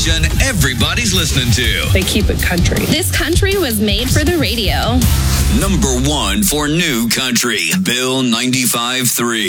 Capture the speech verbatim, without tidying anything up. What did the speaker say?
station everybody's listening to. They keep it country. This country was made for the radio. Number one for new country. Bill ninety-five three.